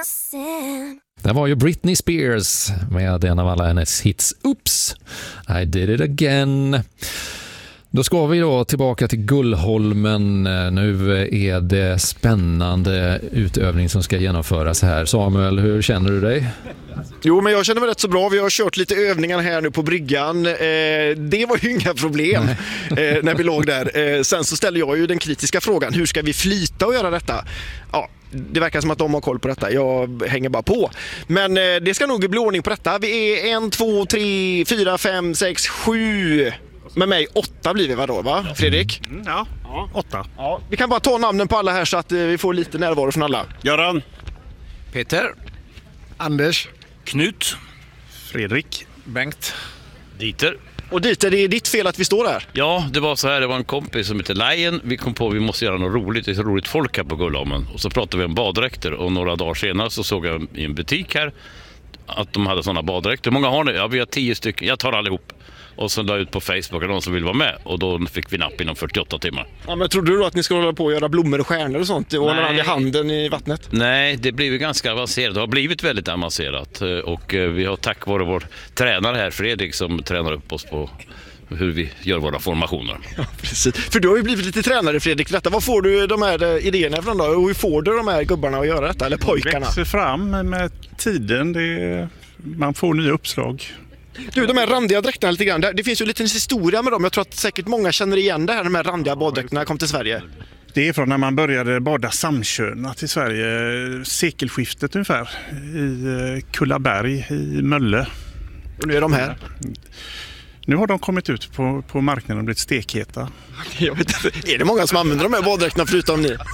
Det var ju Britney Spears med en av alla hennes hits Oops, I did it again. Då ska vi då tillbaka till Gullholmen. Nu är det spännande utövning som ska genomföras här. Samuel, hur känner du dig? Jo, men jag känner mig rätt så bra. Vi har kört lite övningar här nu på bryggan. Det var ju inga problem när vi låg där. Sen så ställer jag ju den kritiska frågan, hur ska vi flyta och göra detta? Ja, det verkar som att de har koll på detta. Jag hänger bara på. Men det ska nog bli ordning på detta. Vi är 1, 2, 3, 4, 5, 6, 7... Med mig 8 blir vi va, Fredrik? Ja, 8. Ja, vi kan bara ta namnen på alla här så att vi får lite närvaro från alla. Göran. Peter. Anders. Knut. Fredrik. Bengt. Dieter. Och Dieter, det är ditt fel att vi står här. Ja, det var så här, det var en kompis som heter Lion. Vi kom på att vi måste göra något roligt, det är så roligt folk här på Gullholmen. Och så pratade vi om baddräkter och några dagar senare så såg jag i en butik här att de hade sådana baddräkter. Hur många har ni? Ja, vi har 10 stycken, jag tar allihop. Och så la ut på Facebook att någon som vill vara med. Och då fick vi napp inom 48 timmar. Ja, men tror du då att ni ska hålla på och göra blommor och stjärnor och sånt? Och hålla i handen i vattnet? Nej, det blir ju ganska avancerat. Det har blivit väldigt avancerat. Och vi har tack vare vår tränare här, Fredrik, som tränar upp oss på hur vi gör våra formationer. Ja, precis. För du har ju blivit lite tränare, Fredrik. Detta. Vad får du de här idéerna ifrån då? Och hur får du de här gubbarna att göra detta? Eller pojkarna? Det växer fram med tiden. Man får nya uppslag. Du, de här randiga dräkterna lite grann, det finns ju lite historia med dem. Jag tror att säkert många känner igen det här, de här randiga baddräkterna kom till Sverige. Det är från när man började bada samkönat i Sverige, sekelskiftet ungefär, i Kullaberg i Mölle. Och nu är de här. Nu har de kommit ut på marknaden och blivit stekheta. Jag vet inte, är det många som använder de här baddräkterna förutom ni?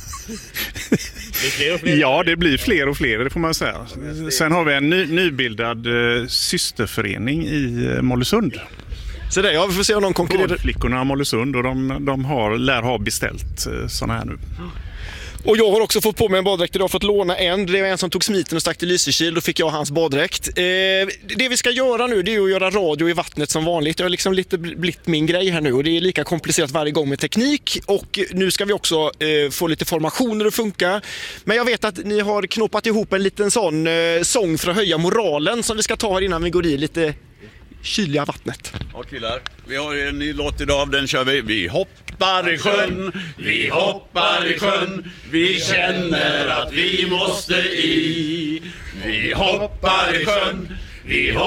Ja, det blir fler och fler, det får man säga. Sen har vi en nybildad systerförening i Mollösund. Så där, ja, vi får se om de konkurrerar. Flickorna i Mollösund, och de lär ha beställt såna här nu. Och jag har också fått på mig en baddräkt. Jag har fått låna en. Det var en som tog smiten och stack till Lysekil. Då fick jag hans baddräkt. Det vi ska göra nu, det är att göra radio i vattnet som vanligt. Det har liksom lite blivit min grej här nu. Och det är lika komplicerat varje gång med teknik. Och nu ska vi också få lite formationer att funka. Men jag vet att ni har knoppat ihop en liten sån sång för att höja moralen som vi ska ta här innan vi går i lite kyliga vattnet. Ja, killar, vi har en ny låt idag, den kör vi. Vi hoppar i sjön, vi hoppar i sjön, vi känner att vi måste i. Vi hoppar i sjön, vi hoppar